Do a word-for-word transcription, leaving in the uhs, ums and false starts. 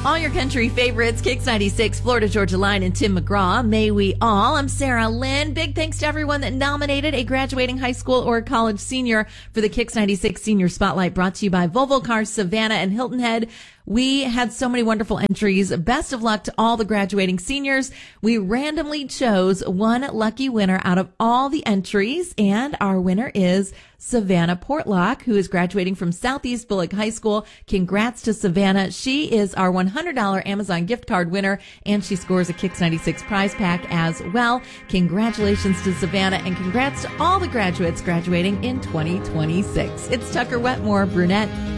All your country favorites, Kicks ninety-six, Florida Georgia Line, and Tim McGraw. May we all. I'm Sarah Lynn. Big thanks to everyone that nominated a graduating high school or college senior for the Kicks ninety-six Senior Spotlight, brought to you by Volvo Cars Savannah and Hilton Head. We had so many wonderful entries. Best of luck to all the graduating seniors. We randomly chose one lucky winner out of all the entries, and our winner is Savannah Portlock, who is graduating from Southeast Bullock High School. Congrats to Savannah. She is our one hundred dollars Amazon gift card winner, and she scores a Kicks ninety-six prize pack as well. Congratulations to Savannah, and congrats to all the graduates graduating in twenty twenty-six. It's Tucker Wetmore, Brunette.